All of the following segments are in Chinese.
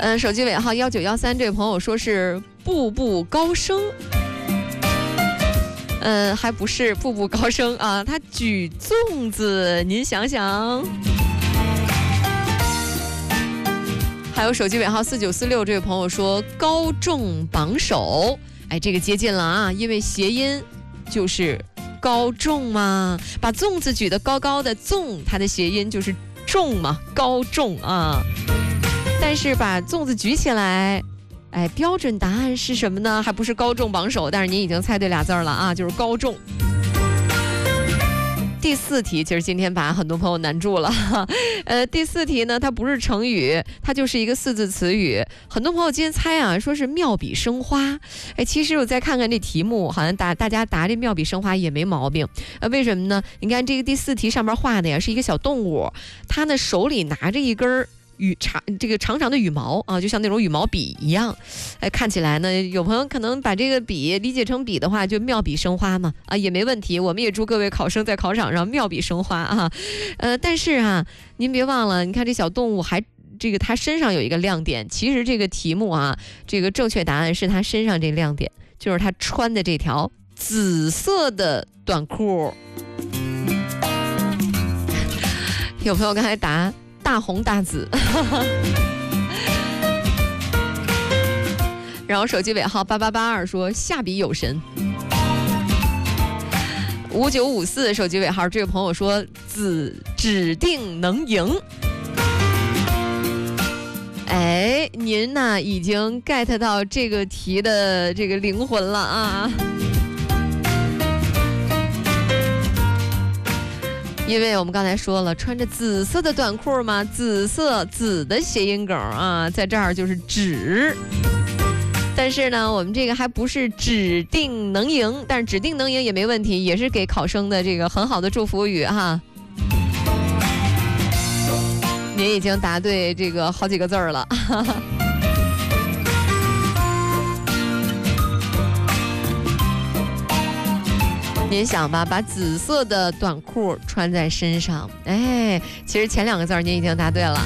手机尾号1913这位朋友说是步步高升。还不是步步高升啊，他举粽子，您想想。还有手机尾号4946这位朋友说高中榜首，哎，这个接近了啊，因为谐音就是高中嘛，把粽子举得高高的，粽它的谐音就是重嘛，高重啊。但是把粽子举起来，哎，标准答案是什么呢？还不是高中榜首，但是您已经猜对俩字了啊，就是高中。第4题其实今天把很多朋友难住了，第4题呢，它不是成语，它就是一个4字词语。很多朋友今天猜啊，说是妙笔生花。哎，其实我再看看这题目，好像大家答这妙笔生花也没毛病。为什么呢？你看这个第4题上面画的呀，是一个小动物，它呢手里拿着一根长长的羽毛啊，就像那种羽毛笔一样。哎，看起来呢，有朋友可能把这个笔理解成笔的话，就妙笔生花嘛，啊，也没问题。我们也祝各位考生在考场上妙笔生花啊。但是啊，您别忘了，你看这小动物还它身上有一个亮点。其实这个题目啊，这个正确答案是它身上这亮点，就是它穿的这条紫色的短裤。有朋友刚才答大红大紫。然后手机尾号8882说下笔有神。5954手机尾号这位朋友说紫指定能赢。哎，您呢已经 get 到这个题的这个灵魂了啊。因为我们刚才说了，穿着紫色的短裤嘛，紫的谐音梗啊，在这儿就是指。但是呢，我们这个还不是指定能赢，但是指定能赢也没问题，也是给考生的这个很好的祝福语哈。您已经答对这个好几个字儿了。您想吧，把紫色的短裤穿在身上，哎，其实前2个字您已经答对了。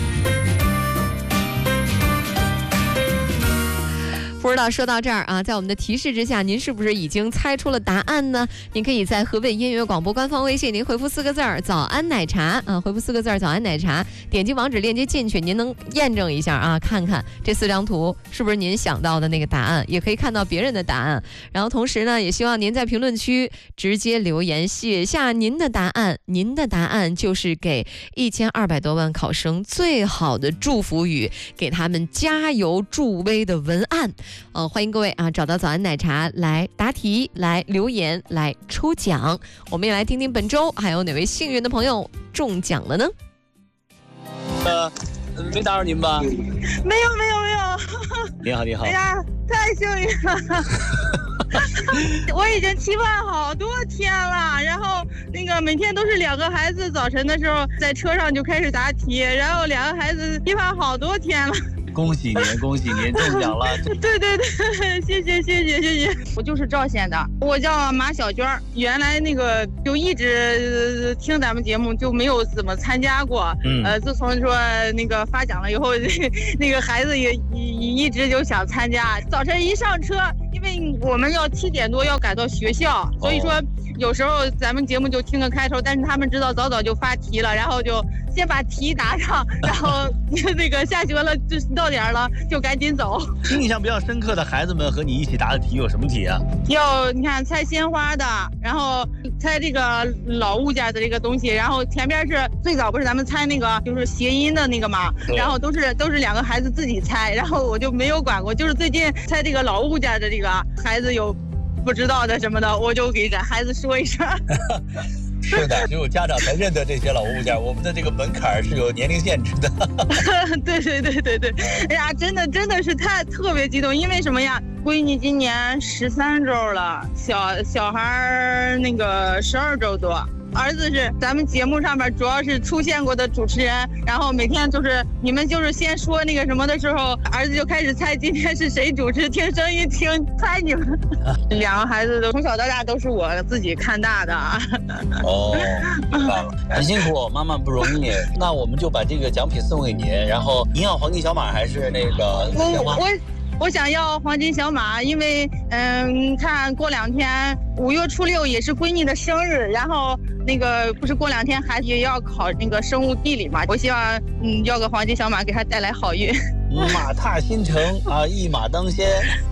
不知道说到这儿啊，在我们的提示之下，您是不是已经猜出了答案呢？您可以在河北音乐广播官方微信，您回复4个字“早安奶茶”啊，回复4个字“早安奶茶”，点击网址链接进去，您能验证一下啊，看看这4张图是不是您想到的那个答案，也可以看到别人的答案。然后同时呢，也希望您在评论区直接留言，写下您的答案，您的答案就是给1200多万考生最好的祝福语，给他们加油助威的文案。欢迎各位啊，找到早安奶茶来答题，来留言，来抽奖。我们也来听听本周还有哪位幸运的朋友中奖了呢？ 没打扰您吧？ 没有。 你好。 哎呀，太幸运了！我已经期盼好多天了，然后那个每天都是2个孩子早晨的时候在车上就开始答题，然后2个孩子期盼好多天了。 恭喜您中奖了！ 对，谢谢。我就是赵县的，我叫马小娟，原来那个就一直听咱们节目，就没有怎么参加过。自从说那个发奖了以后，那个孩子也一直就想参加。早晨一上车，因为我们要7点多要赶到学校，所以说有时候咱们节目就听个开头，但是他们知道早就发题了，然后就先把题答上，然后那个下学了就到点了就赶紧走。 印象比较深刻的孩子们和你一起答的题有什么题啊？ 你看猜鲜花的，然后猜这个老物件的这个东西，然后前边是最早不是咱们猜那个就是谐音的那个嘛，然后都是2个孩子自己猜，然后我就没有管过，就是最近猜这个老物件的这个孩子有不知道的什么的，我就给咱孩子说一声。 是的，只有家长才认得这些老物件，我们的这个门槛是有年龄限制的。 对，哎呀，真的是特别激动，因为什么呀？闺女今年13周了，小孩那个12周多， 儿子是咱们节目上面主要是出现过的主持人，然后每天就是你们就是先说那个什么的时候，儿子就开始猜今天是谁主持，听声音听猜你们。两个孩子都从小到大都是我自己看大的。 哦，明白了，很辛苦，妈妈不容易。那我们就把这个奖品送给你，然后您要黄金小马还是那个鲜花？ 我想要黄金小马，因为看过2天5月初6也是闺女的生日，然后那个不是过2天孩子也要考那个生物地理嘛，我希望要个黄金小马给他带来好运。 马踏新城啊，一马当先。